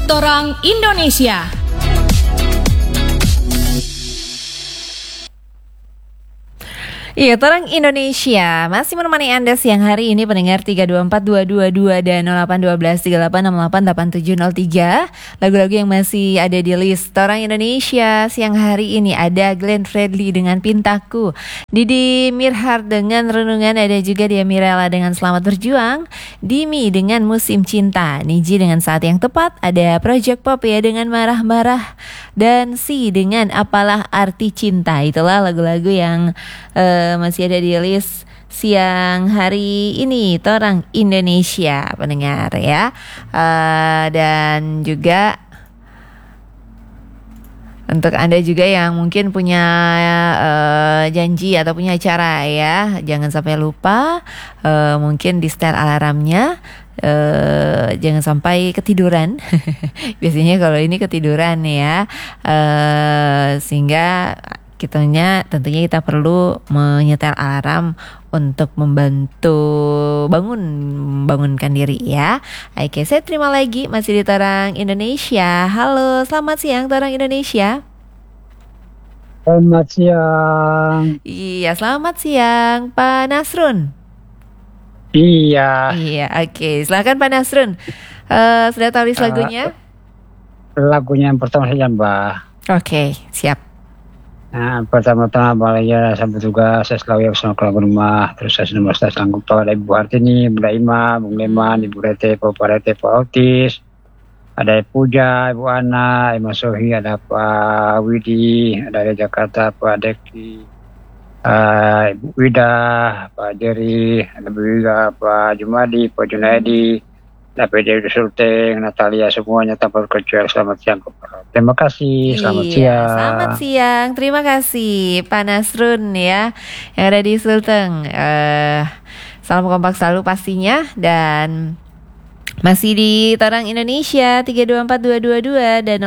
Torang Indonesia. Iya, Torang Indonesia masih menemani Anda siang hari ini pendengar 324222 dan 081238888703. Lagu-lagu yang masih ada di list Torang Indonesia siang hari ini ada Glenn Fredly dengan Pintaku, Didi Mirhar dengan Renungan, ada juga Dia Mirella dengan Selamat Berjuang, Dimi dengan Musim Cinta, Niji dengan Saat Yang Tepat, ada Project Pop ya dengan Marah-Marah, dan Si dengan Apalah Arti Cinta. Itulah lagu-lagu yang masih ada di list siang hari ini Torang Indonesia pendengar ya. Dan juga untuk Anda juga yang mungkin punya janji atau punya acara ya, jangan sampai lupa mungkin di setel alarmnya. Jangan sampai ketiduran. Biasanya kalau ini ketiduran ya, sehingga tentunya kita perlu menyetel alarm untuk membantu bangunkan diri ya. Oke, saya terima lagi masih di Torang Indonesia. Halo, selamat siang Torang Indonesia. Selamat siang. Iya, selamat siang Pak Nasrun. Iya. Iya, oke. Silakan Pak Nasrun. Sudah tahu list lagunya? Lagunya yang pertama saja, Mbak. Oke, siap. Nah, pertama-tama balaya sampai juga saya selalu bersama keluarga rumah. Terus saya sudah merasa sanggup pada Ibu Hartini, Bunda Ima, Bung Leman, Ibu Rete, Pak Parete, Pak Autis. Ada Ibu Puja, Ibu Ana, Ima Sohi, ada Pak Widi, ada dari Jakarta, Pak Deki, Ibu Wida, Pak Jerry, ada Bu Wiga, Pak Jumadi, Pak Junaidi, ada PD Sulteng, Natalia, semuanya tanpa terkecuali. Selamat siang. Terima kasih, selamat siang. Selamat siang, terima kasih Pak Nasrun ya yang ada di Sulteng. Salam kompak selalu pastinya, dan masih di Torang Indonesia 324222 dan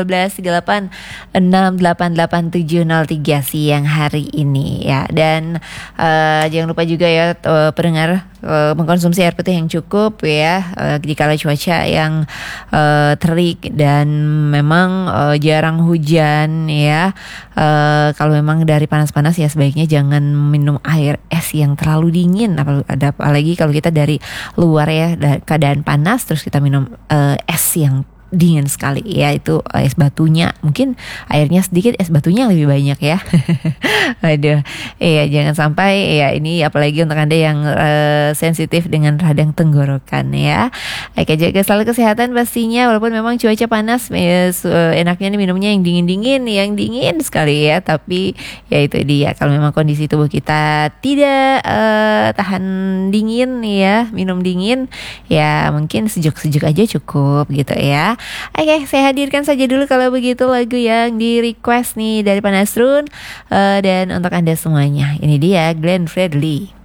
081238688703 siang hari ini ya. Dan jangan lupa juga ya pendengar, mengkonsumsi air putih yang cukup ya, jika cuaca yang terik dan memang jarang hujan ya. Kalau memang dari panas-panas ya sebaiknya jangan minum air es yang terlalu dingin, apalagi kalau kita dari luar ya, keadaan panas terus kita minum es yang dingin sekali ya, itu es batunya, mungkin airnya sedikit, es batunya lebih banyak ya. Aduh, iya jangan sampai ya, ini apalagi untuk Anda yang sensitif dengan radang tenggorokan ya. Oke, jaga selalu kesehatan pastinya, walaupun memang cuaca panas enaknya nih minumnya yang dingin sekali ya, tapi ya itu dia, kalau memang kondisi tubuh kita tidak tahan dingin ya, minum dingin ya mungkin sejuk-sejuk aja cukup gitu ya. Oke, saya hadirkan saja dulu kalau begitu lagu yang di request nih dari Pak Nasrun, dan untuk Anda semuanya ini dia Glenn Fredly.